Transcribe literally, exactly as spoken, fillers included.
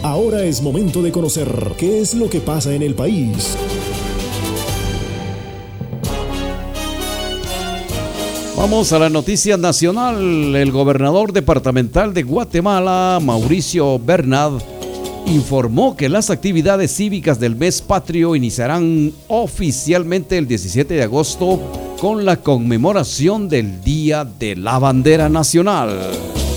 Ahora es momento de conocer qué es lo que pasa en el país. Vamos a la noticia nacional. El gobernador departamental de Guatemala, Mauricio Bernad, informó que las actividades cívicas del mes patrio iniciarán oficialmente el diecisiete de agosto con la conmemoración del Día de la Bandera Nacional.